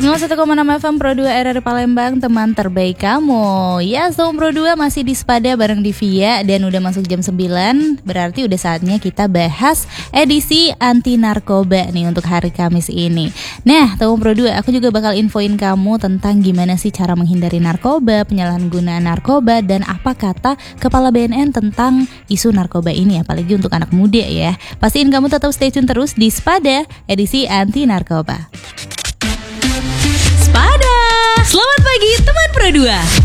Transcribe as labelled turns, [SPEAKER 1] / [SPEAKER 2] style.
[SPEAKER 1] 91,6 FM Pro 2 RRI Palembang, teman terbaik kamu. Ya, Sohum Pro 2 masih di Spada bareng Divia dan udah masuk jam 9. Berarti udah saatnya kita bahas edisi anti narkoba nih untuk hari Kamis ini. Nah, Sohum Pro 2, aku juga bakal infoin kamu tentang gimana sih cara menghindari narkoba, penyalahgunaan narkoba, dan apa kata Kepala BNN tentang isu narkoba ini, apalagi untuk anak muda ya. Pastiin kamu tetap stay tune terus di Spada edisi anti narkoba.
[SPEAKER 2] Selamat pagi teman Pro 2.